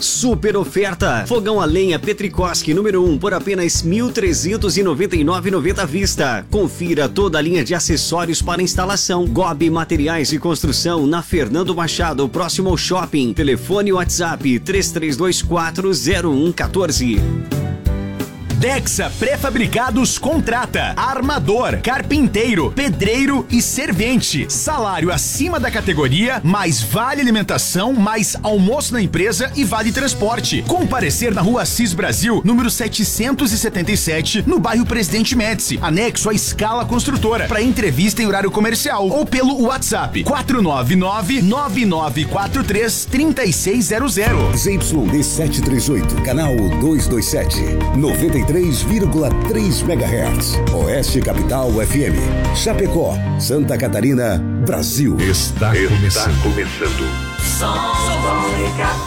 super oferta. Fogão a lenha Petrikoski número 1 por apenas R$ 1.399,90 à vista. Confira toda a linha de acessórios para instalação. Gobi Materiais de Construção na Fernando Machado, próximo ao shopping. Telefone WhatsApp 33240114. Dexa Pré-Fabricados contrata armador, carpinteiro, pedreiro e servente. Salário acima da categoria, mais vale alimentação, mais almoço na empresa e vale transporte. Comparecer na Rua Assis Brasil, número 777, no bairro Presidente Médici, anexo à Escala Construtora, para entrevista em horário comercial ou pelo WhatsApp 499-9943-3600. ZYD 738, canal 227, 93,3 MHz. Oeste Capital FM. Chapecó, Santa Catarina, Brasil. Está começando. Som e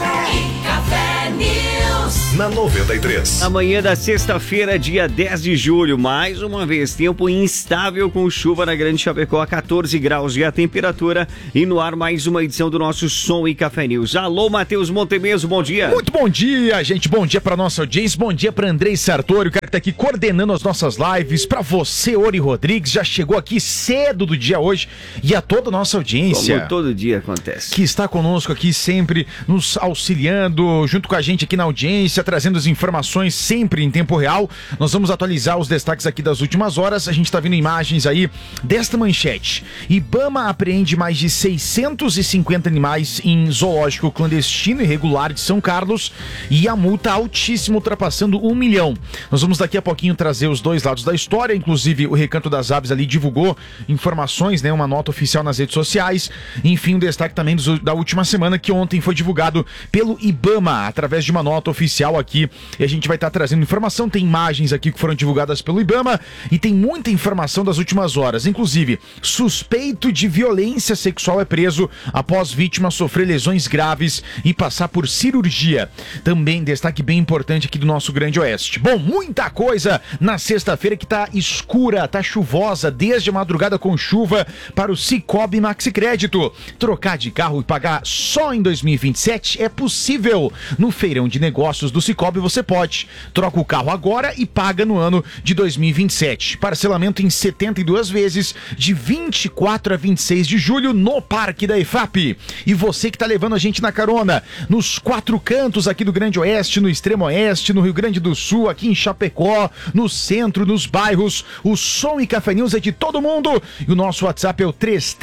Café News. Na 93. Amanhã da sexta-feira, dia 10 de julho, mais uma vez, tempo instável com chuva na Grande Chapecó, 14 graus e a temperatura. E no ar, mais uma edição do nosso Som e Café News. Alô, Matheus Montemeso, bom dia. Muito bom dia, gente. Bom dia para nossa audiência. Bom dia para Andrei Sartori, o cara que tá aqui coordenando as nossas lives. Para você, Ori Rodrigues, já chegou aqui cedo do dia hoje. E a toda a nossa audiência. Como todo dia acontece. Que está conosco aqui sempre, nos auxiliando, junto com a gente aqui na audiência, trazendo as informações sempre em tempo real. Nós vamos atualizar os destaques aqui das últimas horas. A gente tá vendo imagens aí desta manchete. IBAMA apreende mais de 650 animais em zoológico clandestino irregular de São Carlos e a multa altíssima, ultrapassando 1 milhão. Nós vamos daqui a pouquinho trazer os dois lados da história, inclusive o Recanto das Aves ali divulgou informações, né, uma nota oficial nas redes sociais. Enfim, um destaque também da última semana que ontem foi divulgado pelo IBAMA, através de uma nota oficial aqui, e a gente vai estar trazendo informação. Tem imagens aqui que foram divulgadas pelo IBAMA e tem muita informação das últimas horas. Inclusive, suspeito de violência sexual é preso após vítima sofrer lesões graves e passar por cirurgia. Também destaque bem importante aqui do nosso Grande Oeste. Bom, muita coisa na sexta-feira que tá escura, tá chuvosa, desde a madrugada com chuva para o Cicobi Maxi Crédito. Trocar de carro e pagar só em 2027 é possível. No feirão de negócios do Cicobi você pode. Troca o carro agora e paga no ano de 2027. Parcelamento em 72 vezes de 24 a 26 de julho no Parque da EFAP. E você que tá levando a gente na carona nos quatro cantos aqui do Grande Oeste, no Extremo Oeste, no Rio Grande do Sul, aqui em Chapecó, no centro, nos bairros, o Som e Café News é de todo mundo. E o nosso WhatsApp é o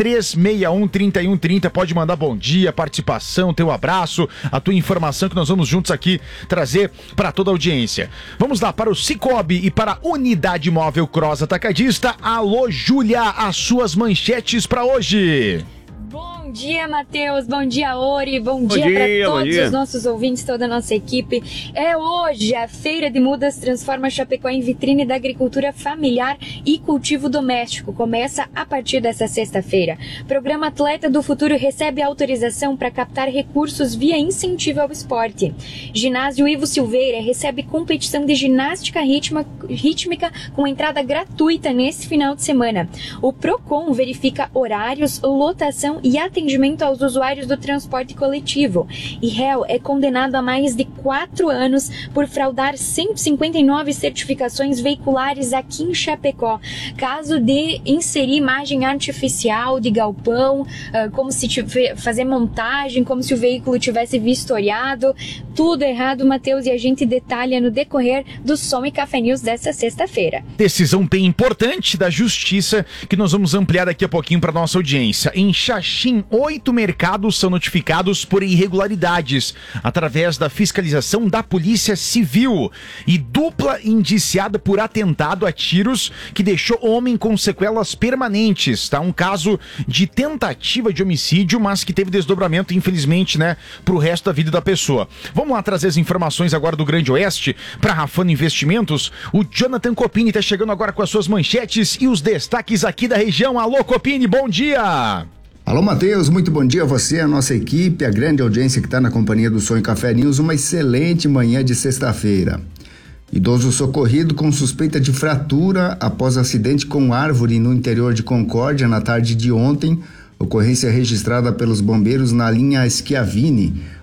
33613130. Pode mandar bom dia, participação, teu abraço, a tua informação que nós vamos juntos aqui trazer para toda a audiência. Vamos lá para o Cicobi e para a Unidade Móvel Cross Atacadista. Alô, Júlia, as suas manchetes para hoje. Bom dia, Matheus. Bom dia, Ori. Bom dia para todos os nossos ouvintes, toda a nossa equipe. É hoje a Feira de Mudas transforma Chapecó em vitrine da agricultura familiar e cultivo doméstico. Começa a partir dessa sexta-feira. Programa Atleta do Futuro recebe autorização para captar recursos via incentivo ao esporte. Ginásio Ivo Silveira recebe competição de ginástica rítmica com entrada gratuita nesse final de semana. O Procon verifica horários, lotação e atendimento aos usuários do transporte coletivo. E réu é condenado a mais de 4 anos por fraudar 159 certificações veiculares aqui em Chapecó. Caso de inserir imagem artificial de galpão, como se fazer montagem, como se o veículo tivesse vistoriado. Tudo errado, Matheus, e a gente detalha no decorrer do Som e Café News dessa sexta-feira. Decisão bem importante da Justiça que nós vamos ampliar daqui a pouquinho para nossa audiência. Em Xaxim, 8 mercados são notificados por irregularidades através da fiscalização da Polícia Civil e dupla indiciada por atentado a tiros que deixou homem com sequelas permanentes, tá? Um caso de tentativa de homicídio, mas que teve desdobramento, infelizmente, né, pro resto da vida da pessoa. Vamos lá trazer as informações agora do Grande Oeste para Rafano Investimentos. O Jonathan Copini tá chegando agora com as suas manchetes e os destaques aqui da região. Alô, Copini, bom dia! Alô, Matheus, muito bom dia a você, a nossa equipe, a grande audiência que está na companhia do Som e Café News. Uma excelente manhã de sexta-feira. Idoso socorrido com suspeita de fratura após acidente com árvore no interior de Concórdia na tarde de ontem. Ocorrência registrada pelos bombeiros na linha Schiavini.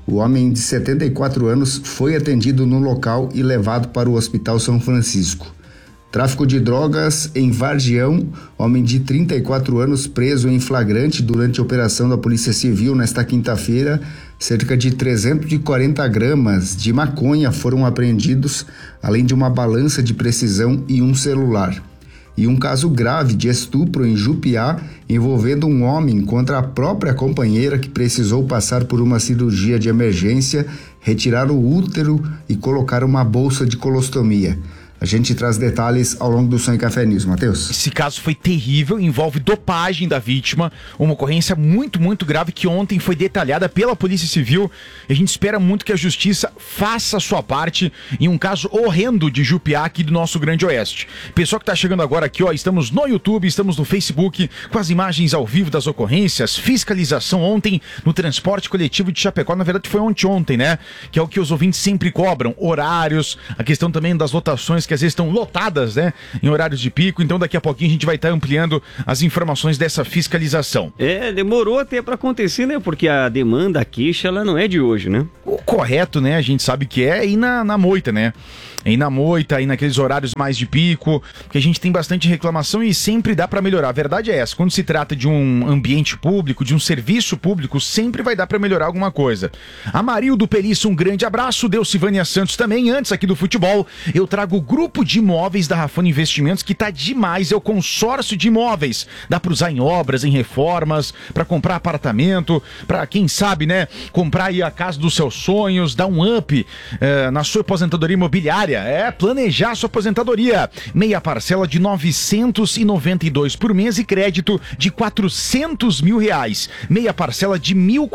O homem de 74 anos foi atendido no local e levado para o Hospital São Francisco. Tráfico de drogas em Vargião, homem de 34 anos preso em flagrante durante a operação da Polícia Civil nesta quinta-feira. Cerca de 340 gramas de maconha foram apreendidos, além de uma balança de precisão e um celular. E um caso grave de estupro em Jupiá, envolvendo um homem contra a própria companheira que precisou passar por uma cirurgia de emergência, retirar o útero e colocar uma bolsa de colostomia. A gente traz detalhes ao longo do Sonho Café News, Matheus. Esse caso foi terrível, envolve dopagem da vítima, uma ocorrência muito, muito grave que ontem foi detalhada pela Polícia Civil. E a gente espera muito que a Justiça faça a sua parte em um caso horrendo de Jupiá aqui do nosso Grande Oeste. Pessoal que tá chegando agora aqui, ó, estamos no YouTube, estamos no Facebook, com as imagens ao vivo das ocorrências, fiscalização ontem no transporte coletivo de Chapecó, na verdade foi ontem, né? Que é o que os ouvintes sempre cobram, horários, a questão também das lotações que às vezes estão lotadas, né, em horários de pico. Então daqui a pouquinho a gente vai estar ampliando as informações dessa fiscalização. Demorou até para acontecer, né, porque a demanda, a queixa, ela não é de hoje, né? O correto, né, a gente sabe que é ir na moita, né? Ir na moita, ir naqueles horários mais de pico, porque a gente tem bastante reclamação e sempre dá para melhorar. A verdade é essa, quando se trata de um ambiente público, de um serviço público, sempre vai dar para melhorar alguma coisa. A Marildo Pelissa, um grande abraço, Delcivânia Santos também. Antes aqui do futebol, eu trago o grupo de imóveis da Rafone Investimentos, que tá demais, é o consórcio de imóveis. Dá para usar em obras, em reformas, para comprar apartamento, para quem sabe, né, comprar aí a casa dos seus sonhos, dar um up na sua aposentadoria imobiliária. Planejar sua aposentadoria. Meia parcela de R$992 por mês e crédito de R$400 mil. Meia parcela de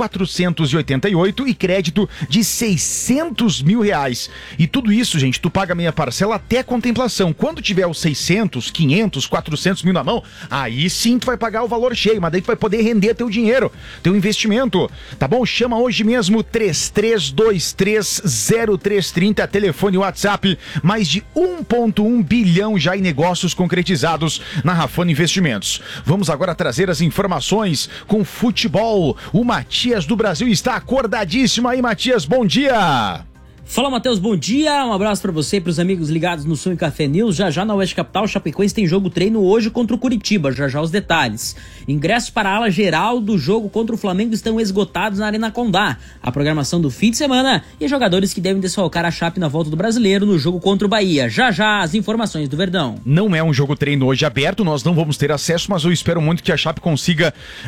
R$1.488 e crédito de R$600 mil. E tudo isso, gente, tu paga meia parcela até contemplação. Quando tiver os 600, 500, 400 mil na mão, aí sim tu vai pagar o valor cheio, mas daí tu vai poder render teu dinheiro, teu investimento. Tá bom? Chama hoje mesmo 33230330, telefone WhatsApp. Mais de 1,1 bilhão já em negócios concretizados na Rafone Investimentos. Vamos agora trazer as informações com futebol. O Matias do Brasil está acordadíssimo aí, Matias, bom dia! Fala, Matheus, bom dia, um abraço pra você e pros amigos ligados no Sonho Café News. Já na Oeste Capital, Chapecoense tem jogo treino hoje contra o Curitiba, já os detalhes. Ingressos para a ala geral do jogo contra o Flamengo estão esgotados na Arena Condá. A programação do fim de semana e jogadores que devem desfalcar a Chape na volta do Brasileiro no jogo contra o Bahia. Já as informações do Verdão. Não é um jogo treino hoje aberto, nós não vamos ter acesso, mas eu espero muito que a Chape consiga,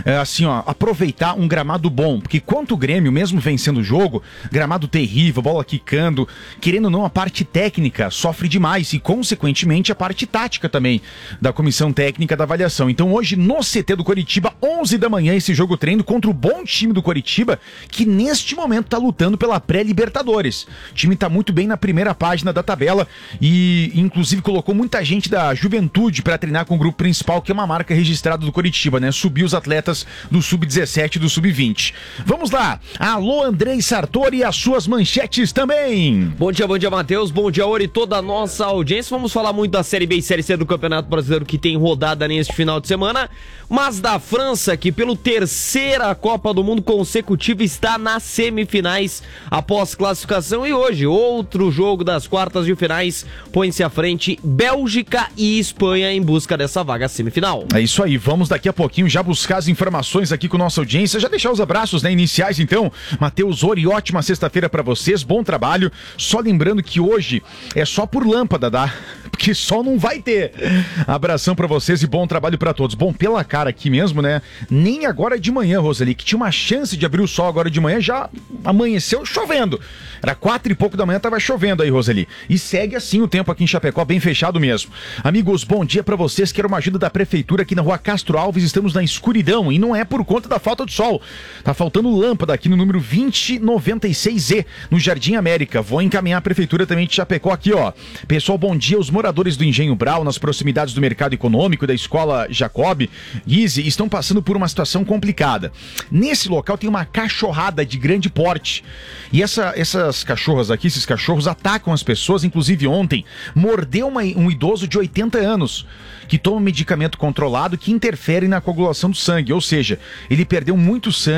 aproveitar um gramado bom, porque quanto o Grêmio, mesmo vencendo o jogo, gramado terrível, bola quicando, querendo ou não, a parte técnica sofre demais e, consequentemente, a parte tática também da comissão técnica da avaliação. Então, hoje, no CT do Coritiba, 11 da manhã, esse jogo treino contra o bom time do Coritiba, que neste momento está lutando pela pré-Libertadores. O time está muito bem na primeira página da tabela e, inclusive, colocou muita gente da Juventude para treinar com o grupo principal, que é uma marca registrada do Coritiba, né? Subiu os atletas do Sub-17 e do Sub-20. Vamos lá! Alô, Andrei Sartori e as suas manchetes também. Bom dia, Matheus. Bom dia, Ori, toda a nossa audiência. Vamos falar muito da Série B e Série C do Campeonato Brasileiro, que tem rodada neste final de semana, mas da França, que pelo terceira Copa do Mundo consecutiva está nas semifinais após classificação. E hoje, outro jogo das quartas de finais, põe-se à frente Bélgica e Espanha em busca dessa vaga semifinal. É isso aí, vamos daqui a pouquinho já buscar as informações aqui com nossa audiência, já deixar os abraços, né, iniciais então. Matheus, Ori, ótima sexta-feira pra vocês, bom trabalho. Só lembrando que hoje é só por lâmpada, tá? Porque sol não vai ter. Abração pra vocês e bom trabalho pra todos. Bom, pela cara aqui mesmo, né? Nem agora de manhã, Roseli, que tinha uma chance de abrir o sol agora de manhã, já amanheceu chovendo. Era 4 e pouco da manhã, tava chovendo aí, Roseli. E segue assim o tempo aqui em Chapecó, bem fechado mesmo. Amigos, bom dia pra vocês. Quero uma ajuda da prefeitura aqui na rua Castro Alves. Estamos na escuridão e não é por conta da falta de sol. Tá faltando lâmpada aqui no número 2096Z, no Jardim América. Vou encaminhar a prefeitura também de Chapecó aqui, ó. Pessoal, bom dia. Os moradores do Engenho Brau, nas proximidades do mercado econômico da escola Jacob Guise, estão passando por uma situação complicada. Nesse local tem uma cachorrada de grande porte. E essas cachorras aqui, esses cachorros atacam as pessoas. Inclusive ontem, mordeu um idoso de 80 anos que toma um medicamento controlado que interfere na coagulação do sangue. Ou seja, ele perdeu muito sangue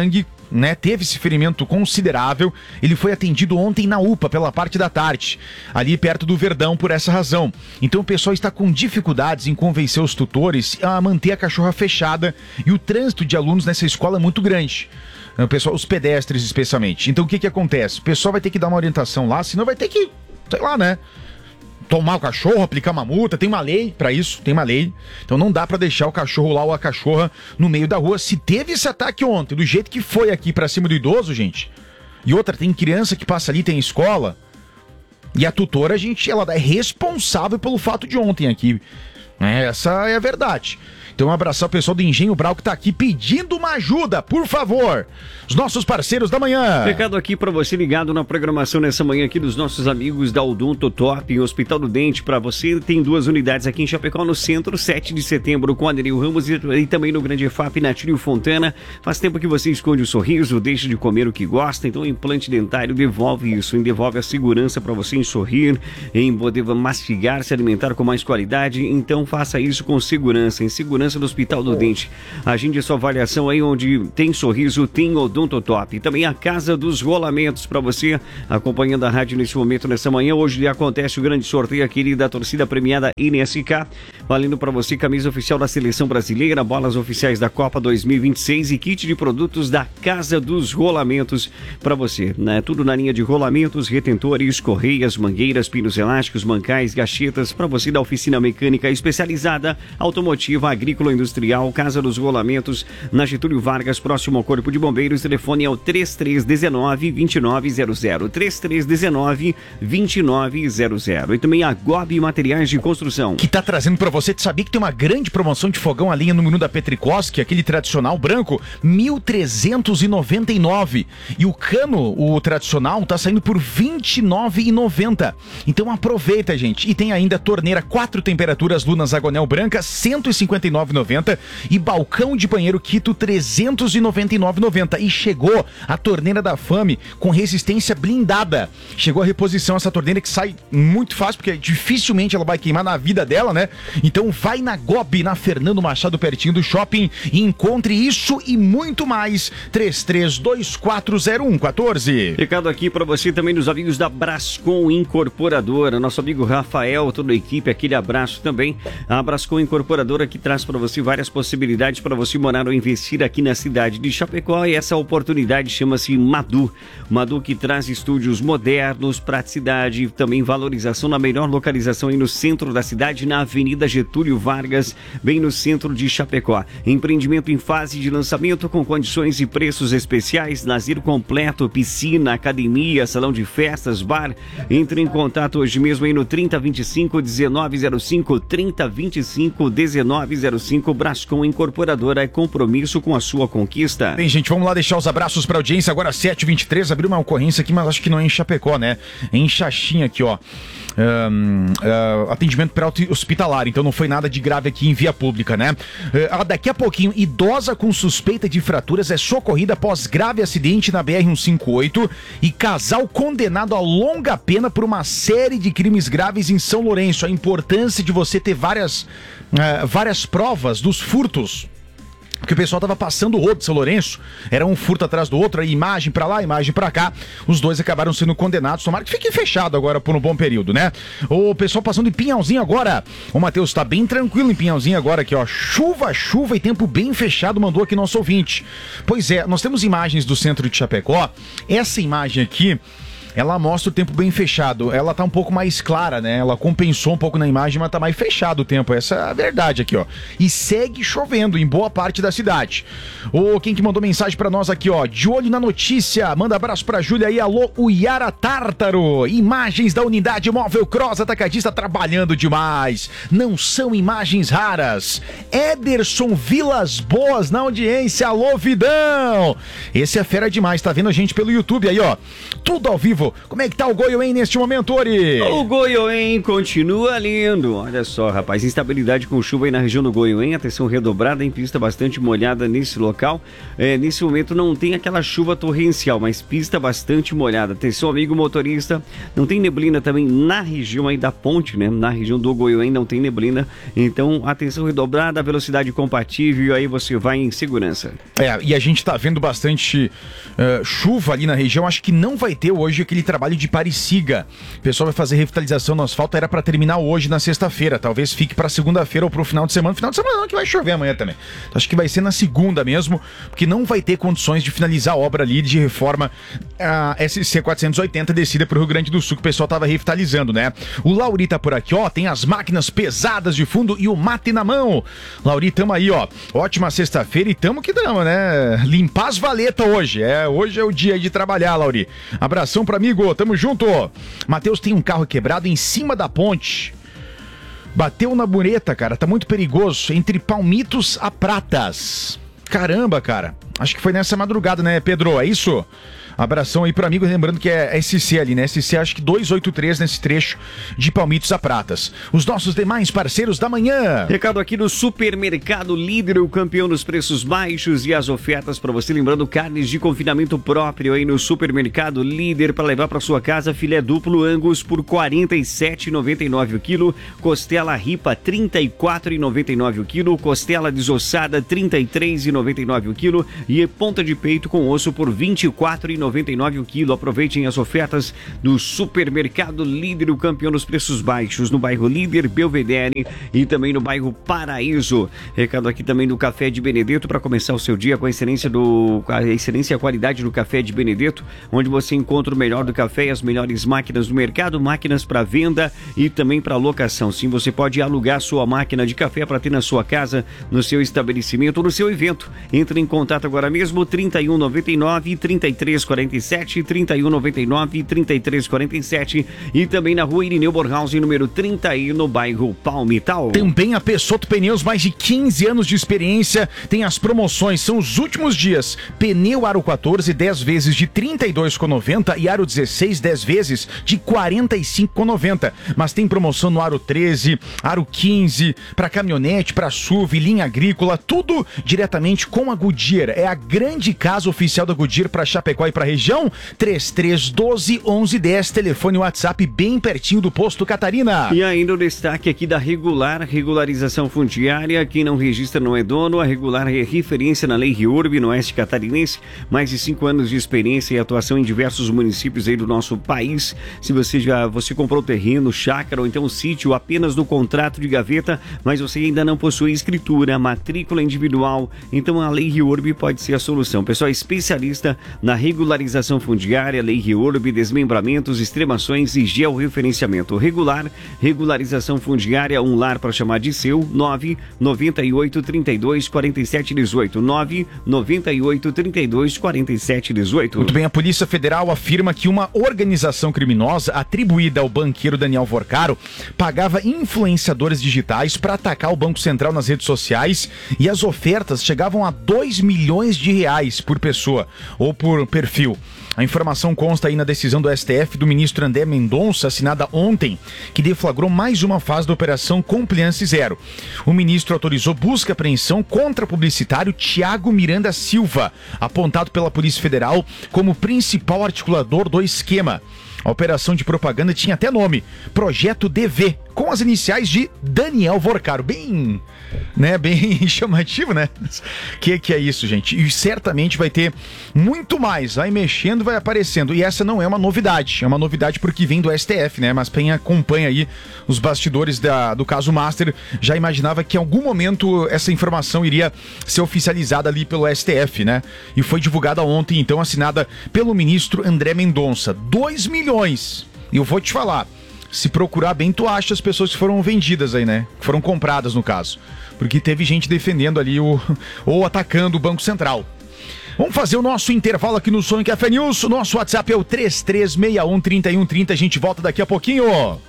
né, teve esse ferimento considerável. Ele foi atendido ontem na UPA pela parte da tarde, ali perto do Verdão, por essa razão. Então o pessoal está com dificuldades em convencer os tutores a manter a cachorra fechada, e o trânsito de alunos nessa escola é muito grande. O pessoal, os pedestres especialmente. Então o que acontece? O pessoal vai ter que dar uma orientação lá, senão vai ter que, sei lá, né, tomar o cachorro, aplicar uma multa. Tem uma lei pra isso, tem uma lei. Então não dá pra deixar o cachorro lá ou a cachorra no meio da rua. Se teve esse ataque ontem, do jeito que foi aqui pra cima do idoso, gente, e outra, tem criança que passa ali, tem escola, e a tutora, ela é responsável pelo fato de ontem aqui. Essa é a verdade. Então, abraçar o pessoal do Engenho Brau que tá aqui pedindo uma ajuda, por favor. Os nossos parceiros da manhã. Recado aqui pra você ligado na programação nessa manhã aqui dos nossos amigos da Odonto Top, Hospital do Dente. Pra você, tem 2 unidades aqui em Chapecó, no centro, 7 de setembro, com Aderil Ramos, e também no Grande EFAP, na Tírio Fontana. Faz tempo que você esconde o sorriso, deixa de comer o que gosta, então o implante dentário devolve isso, devolve a segurança pra você em sorrir, em poder mastigar, se alimentar com mais qualidade. Então faça isso com segurança, em segurança do Hospital do Dente. Agende a sua avaliação aí, onde tem sorriso, tem Odonto Top. E também a Casa dos Rolamentos, para você acompanhando a rádio nesse momento, nessa manhã. Hoje acontece o grande sorteio aqui da torcida premiada NSK, valendo para você camisa oficial da Seleção Brasileira, bolas oficiais da Copa 2026 e kit de produtos da Casa dos Rolamentos para você, né? Tudo na linha de rolamentos, retentores, correias, mangueiras, pinos elásticos, mancais, gachetas, para você da oficina mecânica especializada, automotiva, agrícola, industrial. Casa dos Rolamentos, na Getúlio Vargas, próximo ao Corpo de Bombeiros. Telefone é o 3319-2900, 3319-2900. E também a Gobi Materiais de Construção, que tá trazendo pra você. Tu sabia que tem uma grande promoção de fogão a lenha no menu da Petricoski, aquele tradicional branco, 1.399, e o cano, o tradicional, tá saindo por 29,90. Então aproveita, gente. E tem ainda torneira 4 temperaturas Lunas Agonel branca, 159,90, e balcão de banheiro Quito, 399,90. E chegou a torneira da Fame com resistência blindada. Chegou a reposição, essa torneira que sai muito fácil, porque dificilmente ela vai queimar na vida dela, né? Então vai na Gobi, na Fernando Machado, pertinho do shopping, e encontre isso e muito mais. 33240114. Recado aqui para você também dos amigos da Brascom Incorporadora, nosso amigo Rafael, toda a equipe, aquele abraço também. A Brascom Incorporadora, que traz para você várias possibilidades para você morar ou investir aqui na cidade de Chapecó, e essa oportunidade chama-se Madu. Madu, que traz estúdios modernos, praticidade, também valorização na melhor localização aí no centro da cidade, na Avenida Getúlio Vargas, bem no centro de Chapecó. Empreendimento em fase de lançamento com condições e preços especiais, lazer completo, piscina, academia, salão de festas, bar. Entre em contato hoje mesmo aí no 3025-1905, 3025-1905. Brascom Incorporadora, é compromisso com a sua conquista. Bem, gente, vamos lá deixar os abraços pra audiência. Agora 7h23, abriu uma ocorrência aqui, mas acho que não é em Chapecó, né? É em Xaxim aqui, ó. Atendimento pré-hospitalar, então não foi nada de grave aqui em via pública, né? Daqui a pouquinho, idosa com suspeita de fraturas é socorrida após grave acidente na BR-158, e casal condenado a longa pena por uma série de crimes graves em São Lourenço. A importância de você ter várias provas dos furtos, porque o pessoal tava passando o rodo de São Lourenço, era um furto atrás do outro, aí imagem pra lá, imagem pra cá, os dois acabaram sendo condenados. Tomara que fique fechado agora por um bom período, né? O pessoal passando em Pinhalzinho agora, o Matheus tá bem tranquilo em Pinhalzinho agora aqui, ó, chuva e tempo bem fechado, mandou aqui nosso ouvinte. Pois é, nós temos imagens do centro de Chapecó. Essa imagem aqui, ela mostra o tempo bem fechado. Ela tá um pouco mais clara, né? Ela compensou um pouco na imagem, mas tá mais fechado o tempo. Essa é a verdade aqui, ó. E segue chovendo em boa parte da cidade. Quem que mandou mensagem pra nós aqui, ó? De olho na notícia. Manda abraço pra Júlia aí. Alô, o Yara Tártaro. Imagens da unidade móvel Cross Atacadista trabalhando demais. Não são imagens raras. Ederson Vilas Boas na audiência. Alô, Vidão. Esse é fera demais. Tá vendo a gente pelo YouTube aí, ó. Tudo ao vivo. tempo. Como é que tá o Goiôem neste momento, Ori? O Goiôem continua lindo. Olha só, rapaz, instabilidade com chuva aí na região do Goiôem, atenção redobrada em pista bastante molhada nesse local. Nesse momento não tem aquela chuva torrencial, mas pista bastante molhada. Atenção, amigo motorista, não tem neblina também na região aí da ponte, né? Na região do Goiôem não tem neblina, então atenção redobrada, velocidade compatível, e aí você vai em segurança. E a gente tá vendo bastante chuva ali na região. Acho que não vai ter hoje aquele trabalho de pare-siga. O pessoal vai fazer revitalização no asfalto, era pra terminar hoje na sexta-feira, talvez fique pra segunda-feira ou pro final de semana. Final de semana não, que vai chover amanhã também. Então, acho que vai ser na segunda mesmo, porque não vai ter condições de finalizar a obra ali de reforma a SC 480 descida pro Rio Grande do Sul, que o pessoal tava revitalizando, né? O Lauri tá por aqui, ó, tem as máquinas pesadas de fundo e o mate na mão. Lauri, tamo aí, ó, ótima sexta-feira e tamo que damos, né? Limpar as valetas hoje, hoje é o dia de trabalhar, Lauri. Abração pro amigo, tamo junto. Matheus tem um carro quebrado em cima da ponte. Bateu na mureta, cara, tá muito perigoso, entre Palmitos a Pratas. Caramba, cara, acho que foi nessa madrugada, né, Pedro? É isso? Abração aí pro amigo, lembrando que é SC ali, né? SC acho que 283 nesse trecho de Palmitos a Pratas. Os nossos demais parceiros da manhã. Recado aqui do Supermercado Líder, o campeão dos preços baixos e as ofertas para você. Lembrando, carnes de confinamento próprio aí no Supermercado Líder para levar para sua casa. Filé duplo Angus por R$ 47,99 o quilo. Costela ripa R$ 34,99 o quilo. Costela desossada R$ 33,99 o quilo. E ponta de peito com osso por R$ 24,99 o quilo. Aproveitem as ofertas do Supermercado Líder, o campeão dos preços baixos, no bairro Líder, Belvedere e também no bairro Paraíso. Recado aqui também do Café de Benedetto para começar o seu dia com a excelência e a qualidade do Café de Benedetto, onde você encontra o melhor do café e as melhores máquinas do mercado, máquinas para venda e também para locação. Sim, você pode alugar sua máquina de café para ter na sua casa, no seu estabelecimento ou no seu evento. Entre em contato agora mesmo, 3199 3347, 3199 3347 e também na rua Irineu Bornhausen, número 30 aí no bairro Palmital. Também a Peixoto Pneus, mais de 15 anos de experiência, tem as promoções, são os últimos dias. Pneu Aro 14, 10 vezes de R$ 32,90 e Aro 16, 10 vezes de R$ 45,90. Mas tem promoção no Aro 13, Aro 15, para caminhonete, para SUV, linha agrícola, tudo diretamente com a Goodyear. É a grande casa oficial da Goodyear para Chapecó e para região. 3312-1110, telefone WhatsApp bem pertinho do posto Catarina. E ainda o destaque aqui da regularização fundiária. Quem não registra não é dono. A Regular é referência na Lei RIURB, no Oeste Catarinense. Mais de 5 anos de experiência e atuação em diversos municípios aí do nosso país. Se você comprou terreno, chácara ou então um sítio apenas no contrato de gaveta, mas você ainda não possui escritura, matrícula individual, então a Lei RIURB pode ser a solução. Pessoal especialista na regularização fundiária, Lei RIURB, desmembramentos, extremações e georreferenciamento. Regularização fundiária, um lar para chamar de seu, 998 32 47 18, 998 32 47 18. Muito bem, a Polícia Federal afirma que uma organização criminosa atribuída ao banqueiro Daniel Vorcaro pagava influenciadores digitais para atacar o Banco Central nas redes sociais e as ofertas chegavam a R$2 milhões por pessoa ou por perfil. A informação consta aí na decisão do STF do ministro André Mendonça, assinada ontem, que deflagrou mais uma fase da Operação Compliance Zero. O ministro autorizou busca e apreensão contra o publicitário Tiago Miranda Silva, apontado pela Polícia Federal como principal articulador do esquema. A operação de propaganda tinha até nome, Projeto DV, com as iniciais de Daniel Vorcaro. Bem chamativo, né? Que é isso, gente? E certamente vai ter muito mais. Vai mexendo, vai aparecendo. E essa não é uma novidade. É uma novidade porque vem do STF, né? Mas quem acompanha aí os bastidores do caso Master já imaginava que em algum momento essa informação iria ser oficializada ali pelo STF, né? E foi divulgada ontem, então, assinada pelo ministro André Mendonça. 2 milhões. E eu vou te falar, se procurar bem, tu acha as pessoas que foram vendidas aí, né? Que foram compradas, no caso. Porque teve gente defendendo ali ou atacando o Banco Central. Vamos fazer o nosso intervalo aqui no Som em Café News. O nosso WhatsApp é o 3361-3130. A gente volta daqui a pouquinho.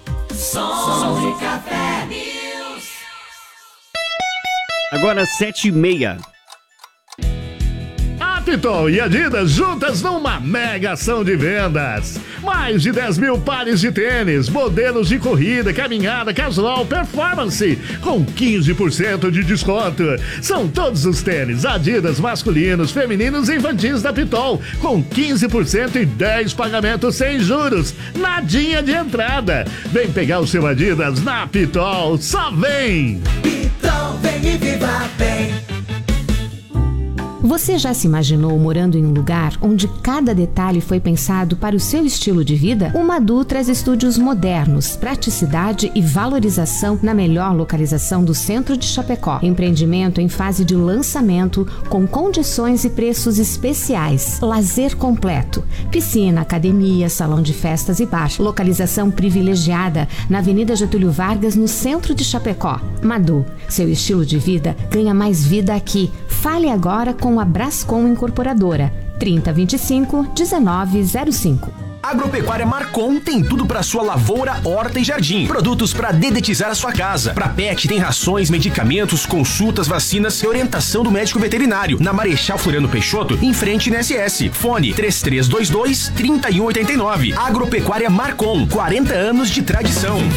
Som de Café News. Agora 7h30. Pitol e Adidas juntas numa mega ação de vendas. Mais de 10 mil pares de tênis, modelos de corrida, caminhada, casual, performance, com 15% de desconto. São todos os tênis Adidas masculinos, femininos e infantis da Pitol, com 15% e 10 pagamentos sem juros. Nadinha de entrada. Vem pegar o seu Adidas na Pitol, só vem! Pitol, vem e viva bem. Você já se imaginou morando em um lugar onde cada detalhe foi pensado para o seu estilo de vida? O Madu traz estúdios modernos, praticidade e valorização na melhor localização do centro de Chapecó. Empreendimento em fase de lançamento com condições e preços especiais. Lazer completo. Piscina, academia, salão de festas e bar. Localização privilegiada na Avenida Getúlio Vargas, no centro de Chapecó. Madu, seu estilo de vida ganha mais vida aqui. Fale agora com a Brascom Incorporadora, 3025-1905. Agropecuária Marcon tem tudo para sua lavoura, horta e jardim. Produtos para dedetizar a sua casa. Para pet tem rações, medicamentos, consultas, vacinas e orientação do médico veterinário. Na Marechal Floriano Peixoto, em frente na SS. Fone 3322-3189. Agropecuária Marcon, 40 anos de tradição.